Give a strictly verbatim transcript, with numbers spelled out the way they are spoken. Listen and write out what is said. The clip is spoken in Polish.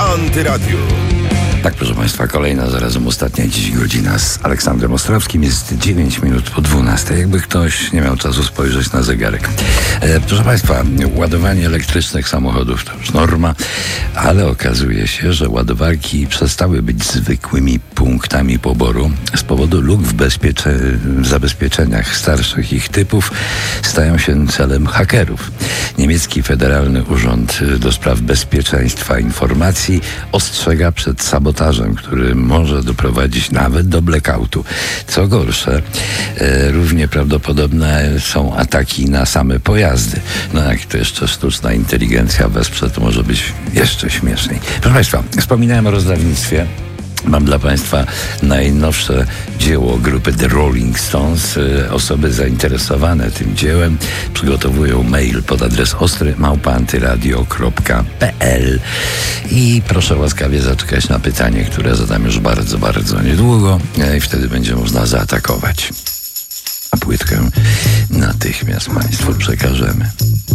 Antyradio. Tak, proszę Państwa, kolejna, zarazem ostatnia dziś godzina z Aleksandrem Ostrowskim. Jest dziewięć minut po dwunastej. Jakby ktoś nie miał czasu spojrzeć na zegarek. E, proszę Państwa, ładowanie elektrycznych samochodów to już norma, ale okazuje się, że ładowarki przestały być zwykłymi punktami poboru. Z powodu luk w, bezpiecze- w zabezpieczeniach starszych ich typów stają się celem hakerów. Niemiecki Federalny Urząd do Spraw Bezpieczeństwa Informacji ostrzega przed sabotażem, który może doprowadzić nawet do blackoutu. Co gorsze, e, równie prawdopodobne są ataki na same pojazdy. No jak to jeszcze sztuczna inteligencja wesprze, to może być jeszcze śmieszniej. Proszę Państwa, wspominałem o rozdawnictwie. Mam dla Państwa najnowsze dzieło grupy The Rolling Stones. Osoby zainteresowane tym dziełem przygotowują mail pod adres ostry małpa antyradio kropka p l i proszę łaskawie zaczekać na pytanie, które zadam już bardzo, bardzo niedługo i wtedy będzie można zaatakować. A płytkę natychmiast Państwu przekażemy.